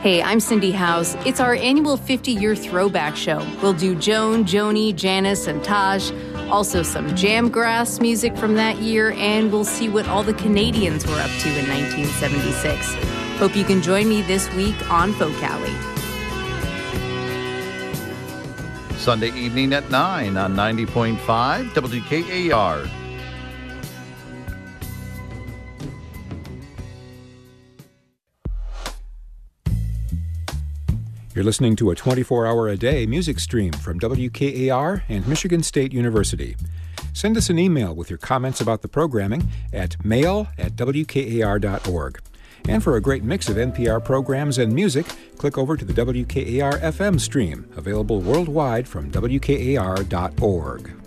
Hey, I'm Cindy House. It's our annual 50-year throwback show. We'll do Joan, Joni, Janice, and Taj. Also some jamgrass music from that year, and we'll see what all the Canadians were up to in 1976. Hope you can join me this week on Folk Alley. Sunday evening at 9 on 90.5 WKAR. You're listening to a 24-hour-a-day music stream from WKAR and Michigan State University. Send us an email with your comments about the programming at mail@wkar.org. And for a great mix of NPR programs and music, click over to the WKAR FM stream, available worldwide from WKAR.org.